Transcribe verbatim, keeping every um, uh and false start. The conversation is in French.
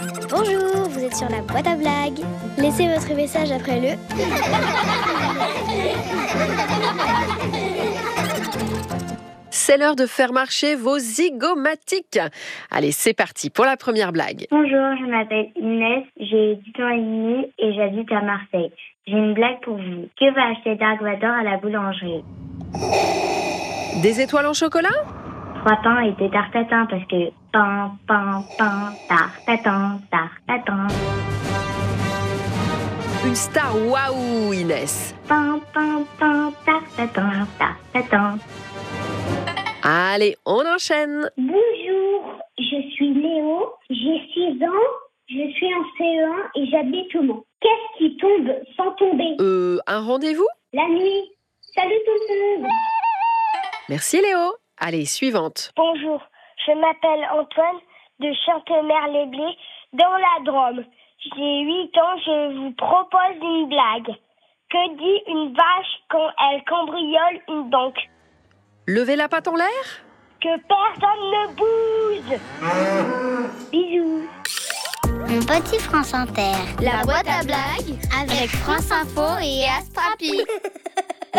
Bonjour, vous êtes sur la boîte à blagues. Laissez votre message après le... C'est l'heure de faire marcher vos zygomatiques. Allez, c'est parti pour la première blague. Bonjour, je m'appelle Inès, j'ai dix ans et demi et j'habite à Marseille. J'ai une blague pour vous. Que va acheter Dark Vador à la boulangerie? Des étoiles en chocolat? Trois pains et des tartes tatin parce que pain, pain, pain, tarte tatin, tarte tatin. Une star, waouh, Inès. Pain, pain, pain, tarte tatin, tarte tatin. Allez, on enchaîne. Bonjour, je suis Léo, j'ai six ans, je suis en C E un et j'habite au Mans. Qu'est-ce qui tombe sans tomber? Euh, un rendez-vous? La nuit. Salut tout le monde. Merci Léo. Allez, suivante. Bonjour, je m'appelle Antoine de Chantemer-les-Blés dans la Drôme. J'ai huit ans, je vous propose une blague. Que dit une vache quand elle cambriole une banque? Levez la patte en l'air? Que personne ne bouge. Bisous. Mon petit France Inter. La boîte à blagues Avec France Info et Astrapi.